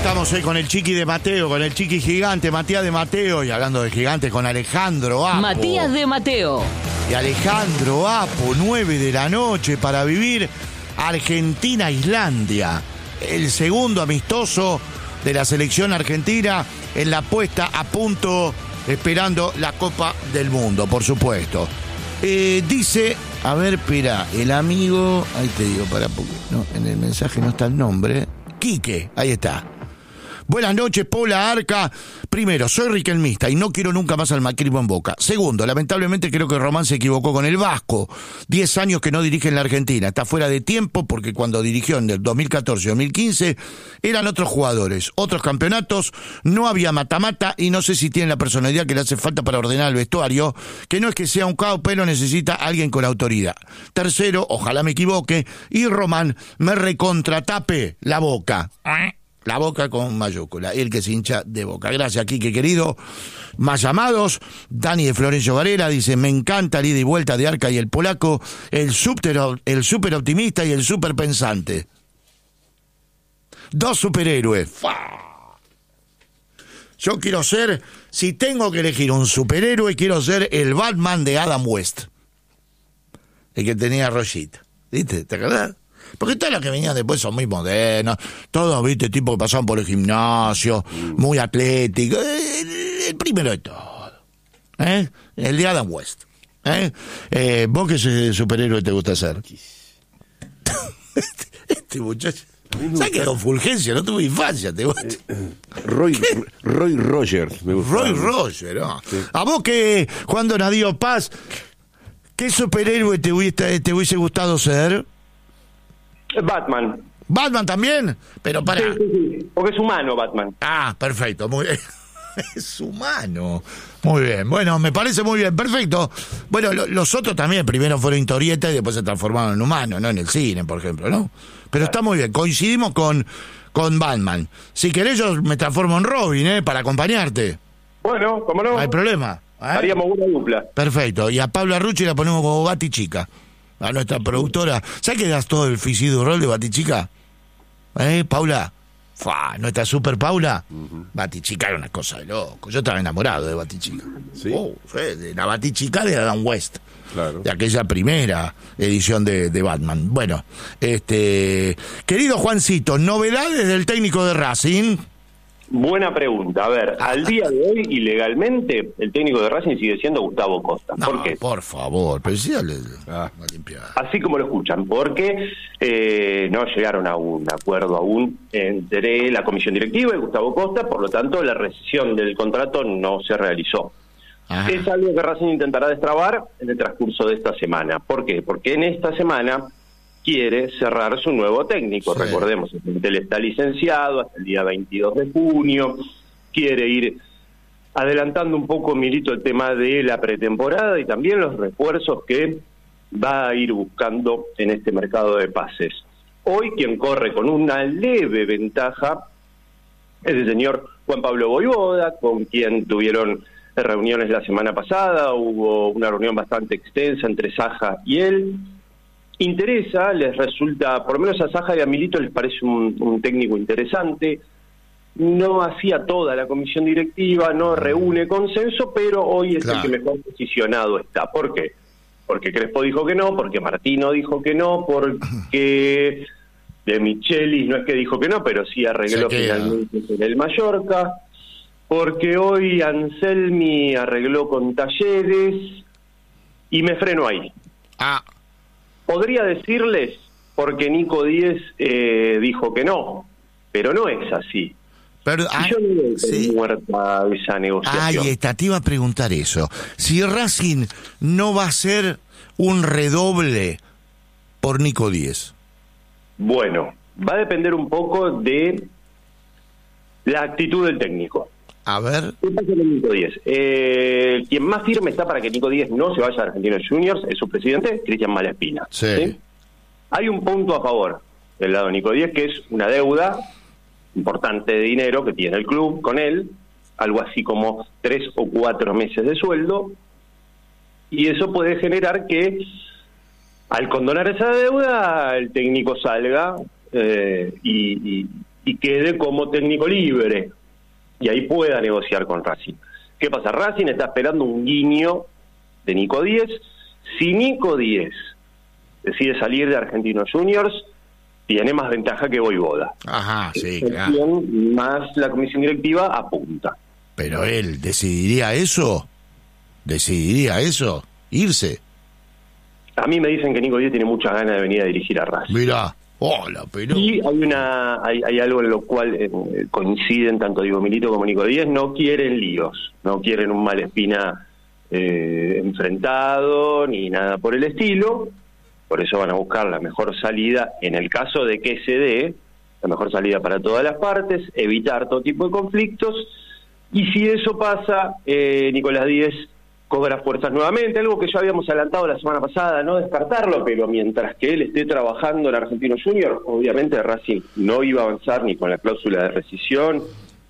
estamos con el Chiqui de Mateo, con el Chiqui gigante, Matías de Mateo, y hablando de gigantes, con Alejandro Apo. Matías de Mateo. Y Alejandro Apo, 9 de la noche, para vivir Argentina-Islandia. El segundo amistoso de la selección argentina en la puesta a punto, esperando la Copa del Mundo, por supuesto. Dice, a ver, espera, el amigo, ahí te digo, no, en el mensaje no está el nombre. Quique, ahí está. Buenas noches, Paula Arca. Primero, soy riquelmista y no quiero nunca más al macrismo en Boca. Segundo, lamentablemente creo que Román se equivocó con el Vasco. 10 años que no dirige en la Argentina. Está fuera de tiempo porque cuando dirigió en el 2014-2015 eran otros jugadores, otros campeonatos, no había mata-mata y no sé si tiene la personalidad que le hace falta para ordenar el vestuario, que no es que sea un caos, pero necesita alguien con autoridad. Tercero, ojalá me equivoque, y Román me recontratape la boca. La boca con mayúscula, el que se hincha de Boca. Gracias, Quique, querido. Más llamados. Dani de Florencio Varela dice, me encanta el ida y vuelta de Arca y el polaco, el súper optimista y el súper pensante. Dos superhéroes. ¡Fua! Yo quiero ser, si tengo que elegir un superhéroe, quiero ser el Batman de Adam West. El que tenía Rosita. ¿Viste? ¿Te acordás? Porque todos los que venían después son muy modernos, todos, viste, tipos que pasaban por el gimnasio, muy atléticos, el primero de todo, el de Adam West. ¿Vos qué superhéroe te gusta ser? este muchacho, ¿sabes que Don Fulgencio no tuvo infancia? ¿Te gusta? Roy Rogers, me gusta. Roy Rogers, ¿no? Sí. ¿A vos que, Juan Donadío Paz, qué superhéroe te hubiese gustado ser? Batman. ¿Batman también? Pero para... Sí, porque es humano Batman. Ah, perfecto, muy bien. Es humano. Muy bien, bueno, me parece muy bien, perfecto. Bueno, los otros también, primero fueron historietas y después se transformaron en humanos, ¿no? En el cine, por ejemplo, ¿no? Pero está muy bien, coincidimos con Batman. Si querés yo me transformo en Robin, para acompañarte. Bueno, ¿cómo no? No hay problema. Haríamos una dupla. Perfecto, y a Pablo Arruchi la ponemos como Batichica. A nuestra productora. ¿Sabes que das todo el fisido rol de Batichica? Paula. Nuestra super Paula. Batichica era una cosa de loco. Yo estaba enamorado de Batichica. ¿Sí? De la Batichica de Adam West. Claro. De aquella primera edición de Batman. Bueno, querido Juancito, novedades del técnico de Racing. Buena pregunta. A ver, al día de hoy, ilegalmente, el técnico de Racing sigue siendo Gustavo Costa. No, ¿Por qué? Por favor, pero sí, así como lo escuchan, porque no llegaron a un acuerdo aún entre la comisión directiva y Gustavo Costa, por lo tanto, la rescisión del contrato no se realizó. Ajá. Es algo que Racing intentará destrabar en el transcurso de esta semana. ¿Por qué? Porque en esta semana quiere cerrar su nuevo técnico. Sí. Recordemos, él está licenciado hasta el día 22 de junio, quiere ir adelantando un poco, Milito, el tema de la pretemporada y también los refuerzos que va a ir buscando en este mercado de pases. Hoy quien corre con una leve ventaja es el señor Juan Pablo Vojvoda, con quien tuvieron reuniones la semana pasada, hubo una reunión bastante extensa entre Saja y él. Interesa, les resulta, por lo menos a Saja y a Milito les parece un técnico interesante, no hacía toda la comisión directiva, no reúne consenso, pero hoy es el que mejor posicionado está. ¿Por qué? Porque Crespo dijo que no, porque Martino dijo que no, porque De Michelis no es que dijo que no, pero sí arregló finalmente con el Mallorca, porque hoy Anselmi arregló con Talleres, y me freno ahí. Podría decirles, porque Nico Díez dijo que no, pero no es así. Pero, yo no veo muerta esa negociación. Ahí está, te iba a preguntar eso. Si Racing no va a ser un redoble por Nico Díez. Bueno, va a depender un poco de la actitud del técnico. A ver. ¿Qué pasa con Nico Díez? Quien más firme está para que Nico Díez no se vaya a Argentinos Juniors es su presidente, Cristian Malespina. Sí. Hay un punto a favor del lado de Nico Díez, que es una deuda importante de dinero que tiene el club con él, algo así como 3 o 4 meses de sueldo, y eso puede generar que al condonar esa deuda el técnico salga y y quede como técnico libre, y ahí pueda negociar con Racing. ¿Qué pasa? Racing está esperando un guiño de Nico Díez. Si Nico Díez decide salir de Argentinos Juniors, tiene más ventaja que Voivoda. Ajá, sí, claro. Más la comisión directiva apunta. Pero él decidiría eso, irse. A mí me dicen que Nico Díez tiene muchas ganas de venir a dirigir a Racing. Mirá, hola, pero... Y hay algo en lo cual coinciden tanto Diego Milito como Nico Díez, no quieren líos, no quieren un Malespina enfrentado, ni nada por el estilo, por eso van a buscar la mejor salida, en el caso de que se dé, la mejor salida para todas las partes, evitar todo tipo de conflictos, y si eso pasa, Nicolás Díez cobra fuerzas nuevamente, algo que ya habíamos adelantado la semana pasada, no descartarlo, pero mientras que él esté trabajando en Argentinos Juniors, obviamente Racing no iba a avanzar ni con la cláusula de rescisión,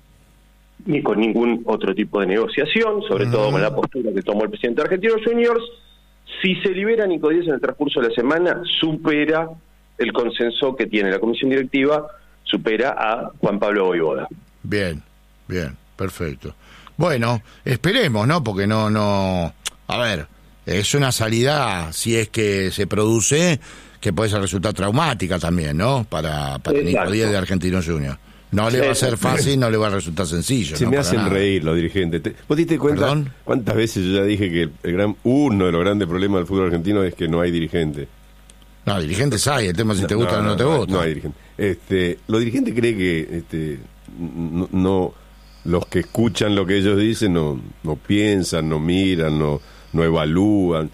ni con ningún otro tipo de negociación, sobre todo con la postura que tomó el presidente de Argentinos Juniors. Si se libera Nico Díez en el transcurso de la semana, supera el consenso que tiene la comisión directiva, supera a Juan Pablo Voivoda. Bien, perfecto. Bueno, esperemos, ¿no? Porque no... A ver, es una salida, si es que se produce, que puede ser resultar traumática también, ¿no? Para Nico Díez de Argentinos Juniors. No le va a ser fácil, no le va a resultar sencillo. Se me hacen reír los dirigentes. ¿Vos te diste cuenta? ¿Perdón? ¿Cuántas veces yo ya dije que uno de los grandes problemas del fútbol argentino es que no hay dirigentes? No, dirigentes hay, el tema es si te gusta o no te gusta. No hay dirigentes. Los dirigentes creen que no los que escuchan lo que ellos dicen no piensan, no miran, no evalúan.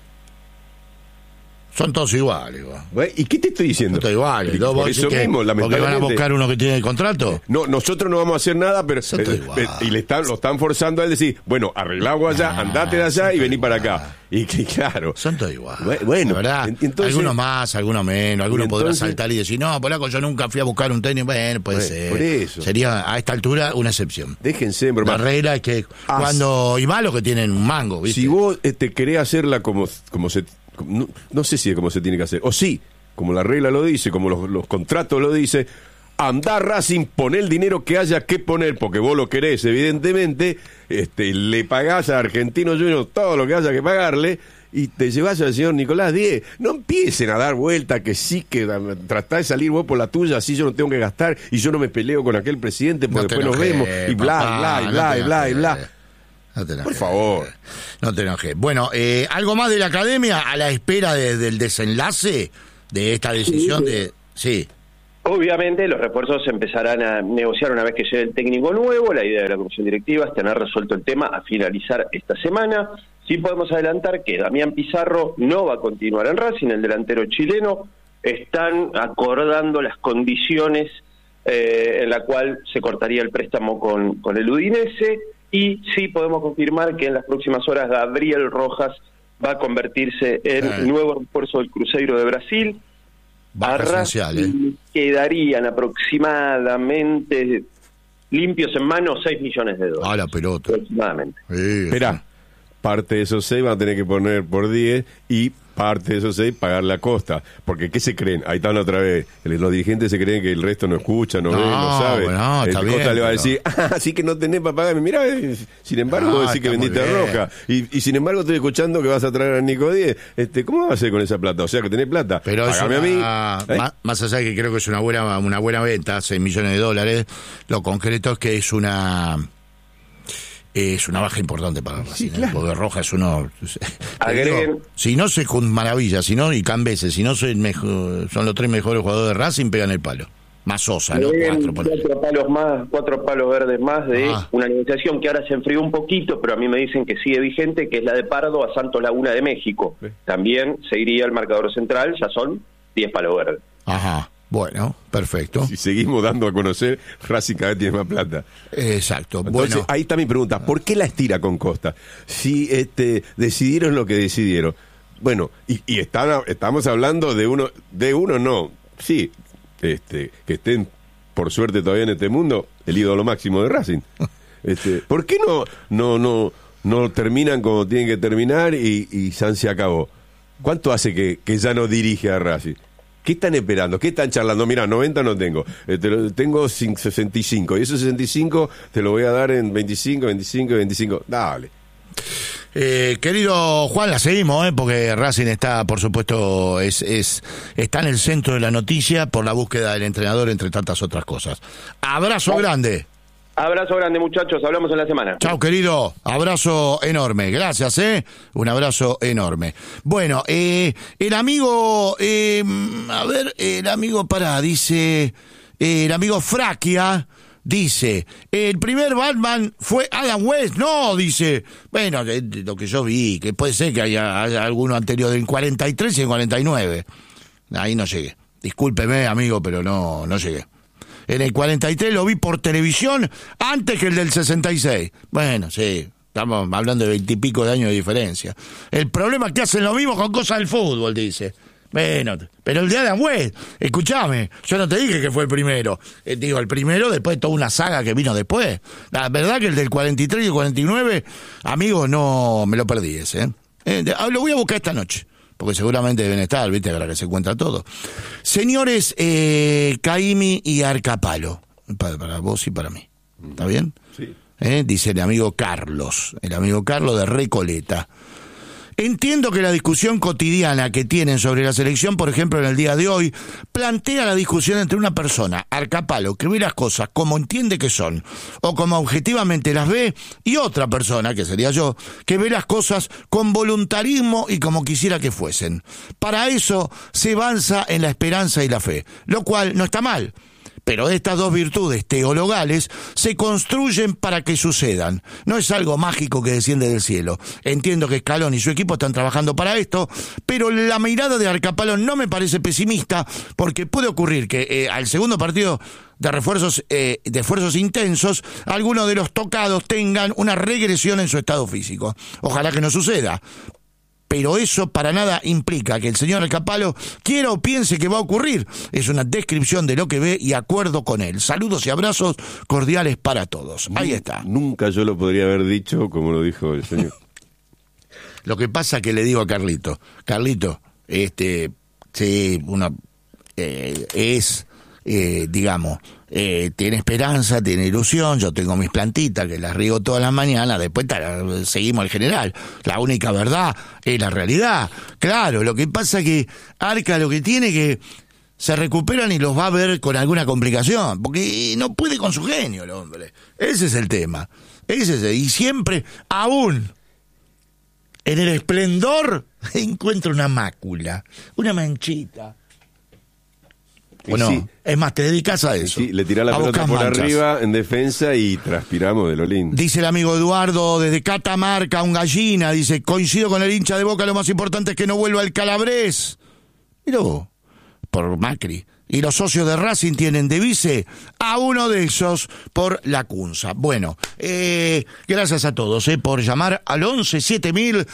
Son todos iguales. ¿Y qué te estoy diciendo? Son todos iguales. Por eso mismo, lamentablemente. ¿Porque van a buscar uno que tiene el contrato? No, nosotros no vamos a hacer nada, pero y lo están forzando a él decir, bueno, arreglado allá, andate de allá y vení para acá. Y claro. Son todos iguales. Bueno, ¿verdad? Entonces, algunos más, algunos menos, algunos podrán saltar y decir, no, polaco, yo nunca fui a buscar un técnico. Bueno, puede ser. Por eso. Sería a esta altura una excepción. Déjense, broma. La regla es que cuando... Y malos que tienen un mango, ¿viste? Si vos querés hacerla como se... No sé si es como se tiene que hacer, o sí, como la regla lo dice, como los contratos lo dice, andá Racing, poné el dinero que haya que poner, porque vos lo querés, evidentemente, le pagás a Argentinos Juniors todo lo que haya que pagarle, y te llevas al señor Nicolás Díez. No empiecen a dar vuelta que sí, que tratá de salir vos por la tuya, así yo no tengo que gastar, y yo no me peleo con aquel presidente, porque después nos vemos, y bla. Por favor. No te enojes. Bueno, ¿algo más de la academia a la espera del desenlace de esta decisión de...? Sí. Obviamente los refuerzos se empezarán a negociar una vez que llegue el técnico nuevo. La idea de la comisión directiva es tener resuelto el tema a finalizar esta semana. Sí podemos adelantar que Damián Pizarro no va a continuar en Racing, el delantero chileno. Están acordando las condiciones en la cual se cortaría el préstamo con el Udinese. Y sí podemos confirmar que en las próximas horas Gabriel Rojas va a convertirse en el nuevo refuerzo del Cruzeiro de Brasil. Quedarían aproximadamente limpios en mano $6 millones. A la pelota. Aproximadamente. Esperá, parte de esos 6 van a tener que poner por 10 y parte de esos 6 pagar la costa. Porque ¿qué se creen? Ahí están otra vez. Los dirigentes se creen que el resto no escucha, no ve, no sabe. Bueno, el Costa bien, le va a decir, así que no tenés para pagarme. Mirá, sin embargo, vos decís que vendiste a Roja. Y sin embargo estoy escuchando que vas a traer a Nico Díez. ¿Cómo vas a hacer con esa plata? O sea, que tenés plata. Pero pagame a mí. Más allá de que creo que es una buena venta, $6 millones, lo concreto es que es una baja importante para Racing. Sí, claro. Porque Roja es uno... si no se maravilla, si no, y Cambese, si no son los 3 mejores jugadores de Racing, pegan el palo. Más Sosa, ¿no? 4 palos verdes más de una negociación que ahora se enfrió un poquito, pero a mí me dicen que sigue vigente, que es la de Pardo a Santos Laguna de México. Sí. También seguiría el marcador central, ya son 10 palos verdes. Ajá. Bueno, perfecto. Si seguimos dando a conocer, Racing cada vez tiene más plata. Exacto. Entonces, ahí está mi pregunta. ¿Por qué la estira con Costa? Si decidieron lo que decidieron. Bueno, y estamos hablando de uno no. Sí, que estén, por suerte, todavía en este mundo, el ídolo máximo de Racing. ¿Por qué no terminan como tienen que terminar y San se acabó? ¿Cuánto hace que ya no dirige a Racing? ¿Qué están esperando? ¿Qué están charlando? Mira, 90 no tengo. Tengo 65. Y esos 65 te lo voy a dar en 25, 25, 25. Dale. Querido Juan, la seguimos, porque Racing está, por supuesto, está en el centro de la noticia por la búsqueda del entrenador, entre tantas otras cosas. Abrazo grande. Abrazo grande, muchachos. Hablamos en la semana. Chao, querido. Abrazo enorme. Gracias, Un abrazo enorme. Bueno, el amigo, el amigo dice, el amigo Fraquia dice, el primer Batman fue Adam West. No, dice, bueno, lo que yo vi, que puede ser que haya alguno anterior del 43 y el 49. Ahí no llegué. Discúlpeme, amigo, pero no llegué. En el 43 lo vi por televisión antes que el del 66. Bueno, sí, estamos hablando de 20 y pico de años de diferencia. El problema es que hacen lo mismo con cosas del fútbol, dice. Bueno, pero el de Adam West, escúchame, yo no te dije que fue el primero. Digo, el primero después de toda una saga que vino después. La verdad que el del 43 y el 49, amigo, no me lo perdí ese. Lo voy a buscar esta noche. Porque seguramente deben estar, ¿viste? Para que se encuentra todo. Señores, Caimi y Arcapalo. Para vos y para mí. ¿Está bien? Sí. Dice el amigo Carlos de Recoleta. Entiendo que la discusión cotidiana que tienen sobre la selección, por ejemplo, en el día de hoy, plantea la discusión entre una persona, Arcapalo, que ve las cosas como entiende que son, o como objetivamente las ve, y otra persona, que sería yo, que ve las cosas con voluntarismo y como quisiera que fuesen. Para eso se avanza en la esperanza y la fe, lo cual no está mal. Pero estas dos virtudes teologales se construyen para que sucedan. No es algo mágico que desciende del cielo. Entiendo que Scaloni y su equipo están trabajando para esto, pero la mirada de Arcapalo no me parece pesimista, porque puede ocurrir que al segundo partido de esfuerzos intensos, algunos de los tocados tengan una regresión en su estado físico. Ojalá que no suceda. Pero eso para nada implica que el señor Arcapalo quiera o piense que va a ocurrir. Es una descripción de lo que ve y acuerdo con él. Saludos y abrazos cordiales para todos. Ahí está. Nunca yo lo podría haber dicho como lo dijo el señor. Lo que pasa que le digo a Carlito, sí, uno tiene esperanza, tiene ilusión, yo tengo mis plantitas que las riego todas las mañanas, después seguimos al general. La única verdad es la realidad. Claro, lo que pasa es que Arca lo que tiene que se recuperan y los va a ver con alguna complicación, porque no puede con su genio el hombre. Ese es el tema. Y siempre, aún en el esplendor, encuentra una mácula, una manchita. Bueno, sí. Es más, te dedicas a eso. Sí, le tirás la pelota por arriba en defensa y transpiramos de lo lindo. Dice el amigo Eduardo desde Catamarca, un gallina, dice, coincido con el hincha de Boca, lo más importante es que no vuelva el Calabrés. Miró, por Macri. Y los socios de Racing tienen de vice a uno de esos por la Cunza. Bueno, gracias a todos por llamar al 11 7000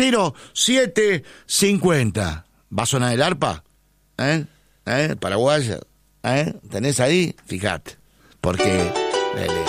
0750. ¿Va a sonar el arpa? Paraguaya, ¿tenés ahí? Fíjate, porque